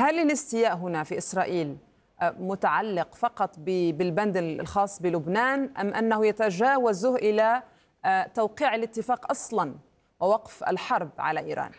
هل الاستياء هنا في إسرائيل متعلق فقط بالبند الخاص بلبنان، أم أنه يتجاوزه إلى توقيع الاتفاق أصلا ووقف الحرب على إيران؟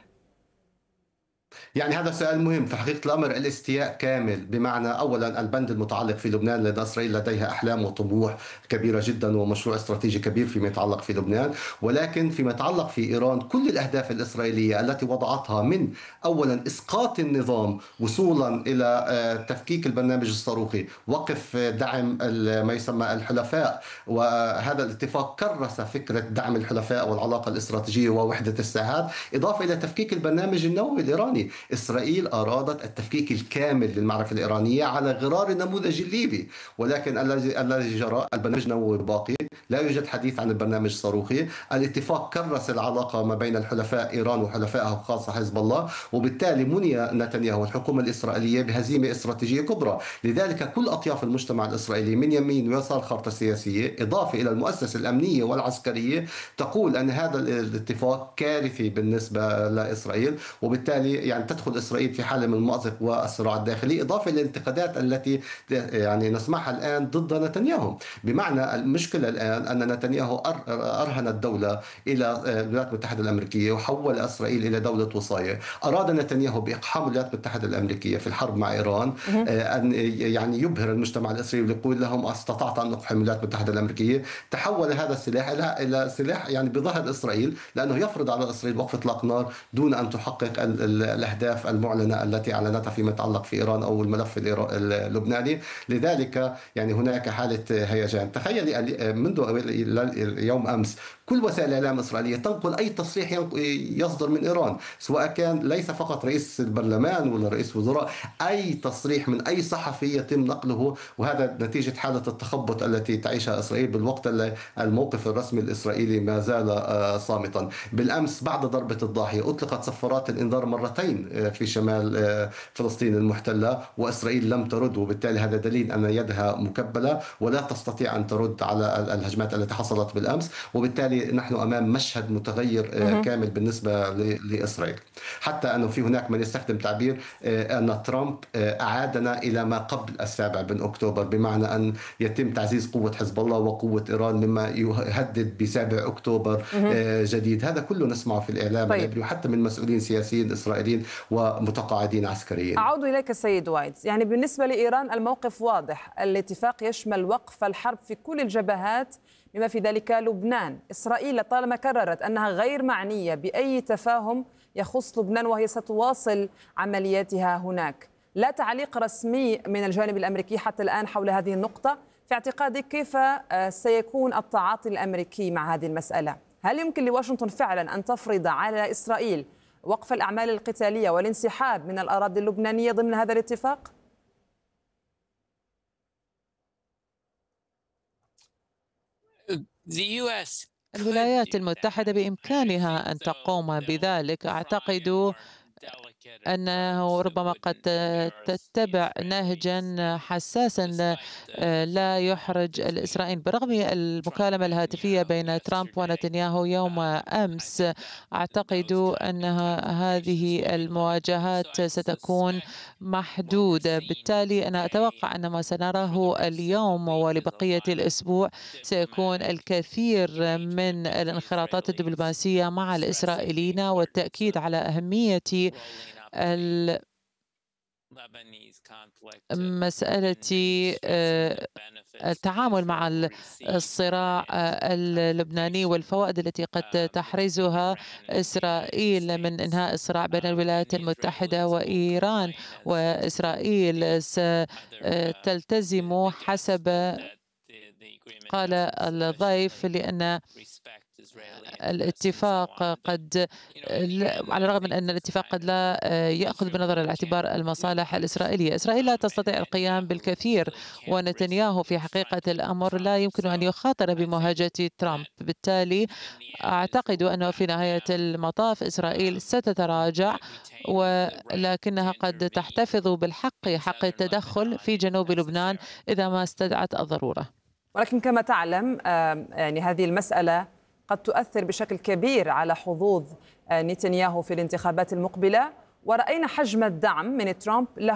يعني هذا سؤال مهم. في حقيقة الأمر الاستياء كامل، بمعنى أولا البند المتعلق في لبنان، لدى إسرائيل لديها أحلام وطموح كبيرة جدا ومشروع استراتيجي كبير فيما يتعلق في لبنان، ولكن فيما يتعلق في إيران كل الأهداف الإسرائيلية التي وضعتها من أولا إسقاط النظام وصولا إلى تفكيك البرنامج الصاروخي، وقف دعم ما يسمى الحلفاء، وهذا الاتفاق كرس فكرة دعم الحلفاء والعلاقة الاستراتيجية ووحدة الساحات، إضافة إلى تفكيك البرنامج النووي الإيراني. إسرائيل أرادت التفكيك الكامل للمعركة الإيرانية على غرار النموذج الليبي، ولكن الذي جرى البرنامج النووي باقي، لا يوجد حديث عن البرنامج الصاروخي. الاتفاق كرس العلاقة ما بين الحلفاء إيران وحلفائها وخاصة حزب الله، وبالتالي مني نتنياهو والحكومة الإسرائيلية بهزيمة استراتيجية كبرى. لذلك كل أطياف المجتمع الإسرائيلي من يمين ويسار الخارطة السياسية، إضافة إلى المؤسسة الأمنية والعسكرية، تقول أن هذا الاتفاق كارثي بالنسبة لإسرائيل، وبالتالي يعني تدخل إسرائيل في حالة من المأزق والصراع الداخلي، إضافة للانتقادات التي يعني نسمعها الآن ضد نتنياهو. بمعنى المشكلة الآن أن نتنياهو أرهن الدولة إلى الولايات المتحدة الأمريكية وحول إسرائيل إلى دولة وصاية. أراد نتنياهو بإقحام الولايات المتحدة الأمريكية في الحرب مع إيران أن يعني يبهر المجتمع الإسرائيلي ويقول لهم استطعت أن أقحم الولايات المتحدة الأمريكية. تحول هذا السلاح إلى سلاح يعني بظهر إسرائيل، لأنه يفرض على إسرائيل وقف إطلاق نار دون أن تحقق الأهداف المعلنة التي أعلنتها فيما يتعلق في إيران أو الملف اللبناني. لذلك يعني هناك حالة هيجان. تخيلي منذ يوم أمس كل وسائل الإعلام الإسرائيلية تنقل أي تصريح يصدر من إيران، سواء كان ليس فقط رئيس البرلمان ولا رئيس وزراء، أي تصريح من أي صحفي يتم نقله، وهذا نتيجة حالة التخبط التي تعيشها إسرائيل بالوقت اللي الموقف الرسمي الإسرائيلي ما زال صامتا. بالأمس بعد ضربة الضاحية أطلقت صفارات الإنذار مرتين في شمال فلسطين المحتلة، وإسرائيل لم ترد، وبالتالي هذا دليل أن يدها مكبلة ولا تستطيع أن ترد على الهجمات التي حصلت بالأمس. وبالتالي نحن أمام مشهد متغير كامل بالنسبة لإسرائيل. حتى أنه في هناك من يستخدم تعبير أن ترامب أعادنا إلى ما قبل 7 من أكتوبر، بمعنى أن يتم تعزيز قوة حزب الله وقوة إيران مما يهدد ب7 أكتوبر جديد. هذا كله نسمعه في الإعلام العبري وحتى من مسؤولين سياسيين إسرائيليين ومتقاعدين عسكريين. أعود إليك سيد وايتز، يعني بالنسبة لإيران الموقف واضح، الاتفاق يشمل وقف الحرب في كل الجبهات بما في ذلك لبنان. إسرائيل طالما كررت أنها غير معنية بأي تفاهم يخص لبنان وهي ستواصل عملياتها هناك. لا تعليق رسمي من الجانب الأمريكي حتى الآن حول هذه النقطة. في اعتقادك كيف سيكون التعاطي الأمريكي مع هذه المسألة؟ هل يمكن لواشنطن فعلا أن تفرض على إسرائيل وقف الأعمال القتالية والانسحاب من الأراضي اللبنانية ضمن هذا الاتفاق؟ الولايات المتحدة بإمكانها أن تقوم بذلك. أعتقد أنه ربما قد تتبع نهجا حساسا لا يحرج الإسرائيل. برغم المكالمة الهاتفية بين ترامب ونتنياهو يوم أمس، أعتقد أن هذه المواجهات ستكون محدودة. بالتالي أنا أتوقع أن ما سنراه اليوم ولبقية الأسبوع سيكون الكثير من الانخراطات الدبلوماسية مع الإسرائيليين والتأكيد على أهمية مسألة التعامل مع الصراع اللبناني والفوائد التي قد تحرزها إسرائيل من إنهاء الصراع بين الولايات المتحدة وإيران. وإسرائيل ستلتزم حسب قال الضيف، لأن الاتفاق قد على الرغم من أن الاتفاق قد لا يأخذ بنظر الاعتبار المصالح الإسرائيلية. إسرائيل لا تستطيع القيام بالكثير، ونتنياهو في حقيقة الأمر لا يمكن أن يخاطر بمواجهة ترامب. بالتالي أعتقد أنه في نهاية المطاف إسرائيل ستتراجع، ولكنها قد تحتفظ بالحق، حق التدخل في جنوب لبنان إذا ما استدعت الضرورة. ولكن كما تعلم يعني هذه المسألة قد تؤثر بشكل كبير على حظوظ نتنياهو في الانتخابات المقبلة، ورأينا حجم الدعم من ترامب له